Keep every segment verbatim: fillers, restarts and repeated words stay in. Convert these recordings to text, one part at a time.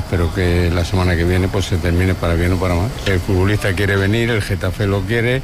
espero que la semana que viene pues se termine para bien o para mal. El futbolista quiere venir, el Getafe lo quiere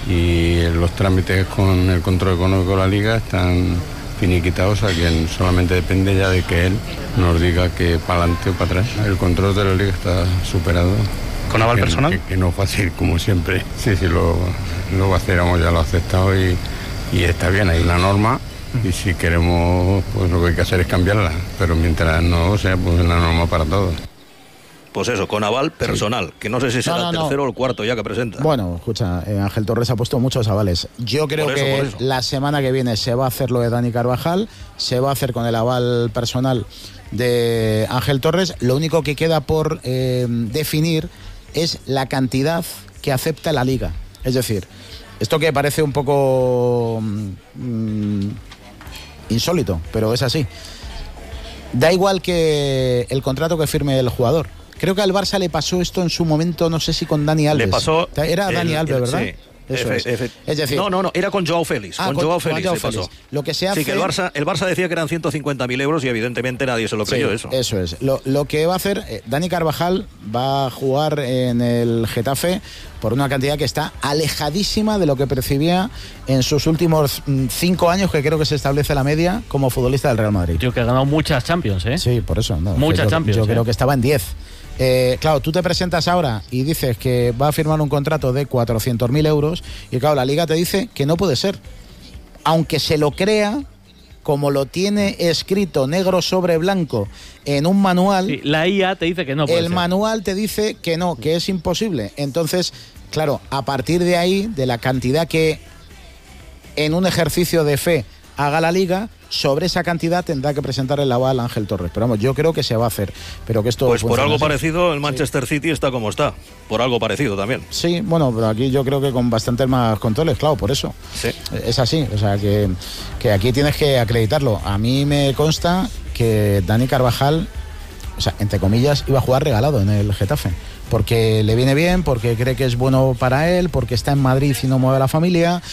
y los trámites con el control económico de la Liga están finiquitados, o sea que solamente depende ya de que él nos diga que para adelante o para atrás. El control de la Liga está superado. ¿Con aval que, personal? Que, que no es fácil, como siempre. Sí, sí, lo, lo va a hacer, ya lo ha aceptado y, y está bien, hay una norma y si queremos, pues lo que hay que hacer es cambiarla, pero mientras no sea, pues la norma para todos. Pues eso, con aval personal, sí. Que no sé si será no, no, el tercero no. o el cuarto ya que presenta. Bueno, escucha, eh, Ángel Torres ha puesto muchos avales. Yo creo Por eso, que por eso. la semana que viene se va a hacer lo de Dani Carvajal, se va a hacer con el aval personal de Ángel Torres. Lo único que queda por eh, definir es la cantidad que acepta la Liga. Es decir, esto que parece un poco mmm, insólito, pero es así. Da igual que el contrato que firme el jugador. Creo que al Barça le pasó esto en su momento, no sé si con Dani Alves. Le pasó. Era el, Dani Alves, el, ¿verdad? Sí. Eso Efe, es. efe. Es decir, no, no, no, era con Joao Félix. Ah, con, con Joao con Félix Joao se pasó. Félix. Lo que se hace... Sí, que el Barça, el Barça decía que eran ciento cincuenta mil euros y evidentemente nadie se lo creyó, sí, eso. Eso es. Lo, lo que va a hacer, eh, Dani Carvajal va a jugar en el Getafe por una cantidad que está alejadísima de lo que percibía en sus últimos mm, cinco años, que creo que se establece la media como futbolista del Real Madrid. Tío, que ha ganado muchas Champions, ¿eh? Sí, por eso. No, muchas yo, Champions. Yo ¿eh? creo que estaba en diez. Eh, claro, tú te presentas ahora y dices que va a firmar un contrato de cuatrocientos mil euros y claro, la Liga te dice que no puede ser. Aunque se lo crea, como lo tiene escrito negro sobre blanco en un manual, sí, la I A te dice que no puede el ser. manual te dice que no, que es imposible. Entonces, claro, a partir de ahí, de la cantidad que en un ejercicio de fe haga la Liga, sobre esa cantidad tendrá que presentar el aval a Ángel Torres. Pero vamos, yo creo que se va a hacer. Pero que esto pues por algo así. parecido el Manchester sí. City está como está. Por algo parecido también. Sí, bueno, pero aquí yo creo que con bastantes más controles, claro, por eso. Sí. Es así, o sea, que, que aquí tienes que acreditarlo. A mí me consta que Dani Carvajal, o sea, entre comillas, iba a jugar regalado en el Getafe. Porque le viene bien, porque cree que es bueno para él, porque está en Madrid y no mueve a la familia,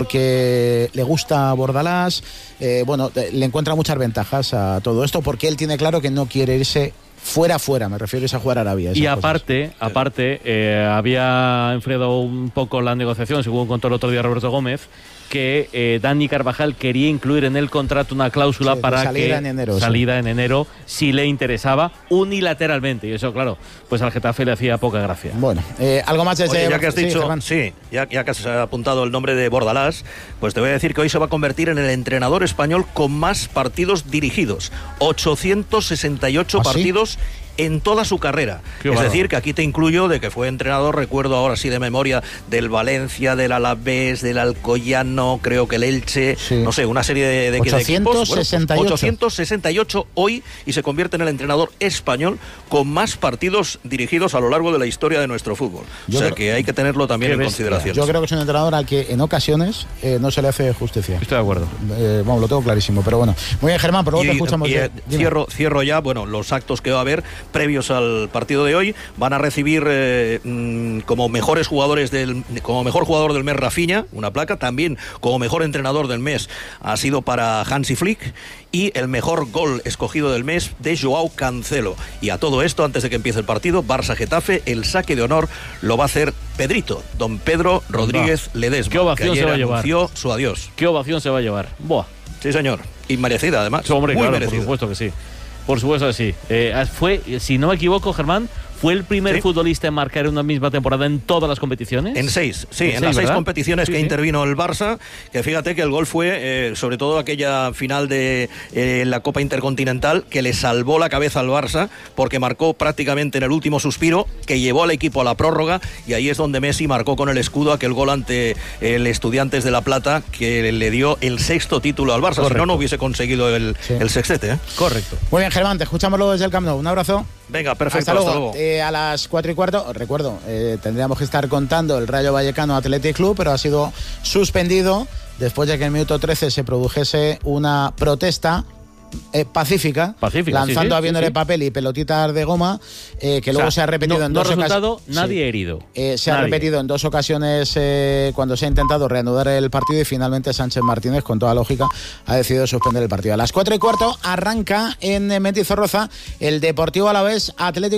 porque le gusta Bordalás, eh, bueno, le encuentra muchas ventajas a todo esto, porque él tiene claro que no quiere irse fuera, fuera, me refiero a jugar a Arabia. Y aparte, cosas. aparte eh, había enfriado un poco la negociación, según contó el otro día Roberto Gómez, que eh, Dani Carvajal quería incluir en el contrato una cláusula sí, para salida que en enero, salida sí. en enero si le interesaba unilateralmente, y eso claro, pues al Getafe le hacía poca gracia. Bueno, eh, algo más desde... Oye, ya que has dicho, sí, sí ya, ya que has apuntado el nombre de Bordalás, pues te voy a decir que hoy se va a convertir en el entrenador español con más partidos dirigidos, ochocientos sesenta y ocho ¿Ah, partidos sí? en toda su carrera. Qué es bárbaro. decir, que aquí te incluyo de que fue entrenador, recuerdo ahora sí de memoria, del Valencia, del Alavés, del Alcoyano, creo que el Elche, sí. no sé, una serie de, de, ochocientos sesenta y ocho. de equipos. Bueno, ochocientos sesenta y ocho hoy y se convierte en el entrenador español con más partidos dirigidos a lo largo de la historia de nuestro fútbol. Yo o sea creo, que hay que tenerlo también en bestia. consideración. Yo creo que es un entrenador al que en ocasiones eh, no se le hace justicia. Estoy de acuerdo. Eh, bueno, lo tengo clarísimo, pero bueno. Muy bien, Germán, por lo que escuchamos. Y, de, y cierro, cierro ya, bueno, los actos que va a haber previos al partido de hoy. Van a recibir eh, mmm, como mejores jugadores del como mejor jugador del mes Rafinha, una placa. También como mejor entrenador del mes ha sido para Hansi Flick, y el mejor gol escogido del mes de Joao Cancelo. Y a todo esto, antes de que empiece el partido, Barça-Getafe, el saque de honor lo va a hacer Pedrito, don Pedro Rodríguez Va. Ledesma, ¿Qué ovación que ayer se va a llevar? anunció su adiós. ¿Qué ovación se va a llevar? Buah. Sí, señor. Y merecida, además. Sí, hombre, muy claro, merecida. por supuesto que sí. Por supuesto que sí. Eh, fue, si no me equivoco, Germán, ¿fue el primer ¿Sí? futbolista en marcar en una misma temporada en todas las competiciones? En seis, sí, en, en seis, las seis ¿verdad? competiciones sí, que sí. intervino el Barça, que fíjate que el gol fue, eh, sobre todo aquella final de eh, la Copa Intercontinental, que le salvó la cabeza al Barça, porque marcó prácticamente en el último suspiro, que llevó al equipo a la prórroga, y ahí es donde Messi marcó con el escudo aquel gol ante el Estudiantes de La Plata, que le dio el sexto título al Barça. Correcto. Si no, no hubiese conseguido el, sí. el sextete. ¿eh? Correcto. Muy bien, Germán, te escuchamos luego desde el Camp Nou. Un abrazo. Venga, perfecto, hasta luego. Hasta luego. Eh, a las cuatro y cuarto, recuerdo, eh, tendríamos que estar contando el Rayo Vallecano Athletic Club, pero ha sido suspendido después de que en el minuto trece se produjese una protesta Eh, pacífica, pacífica, lanzando sí, sí, aviones sí, sí. de papel y pelotitas de goma, eh, que o luego sea, se ha repetido no, en dos no resultado, ocasiones. nadie sí. herido. Eh, se nadie. ha repetido en dos ocasiones eh, cuando se ha intentado reanudar el partido y finalmente Sánchez Martínez, con toda lógica, ha decidido suspender el partido. A las cuatro y cuarto arranca en Mendizorroza el Deportivo Alavés Atlético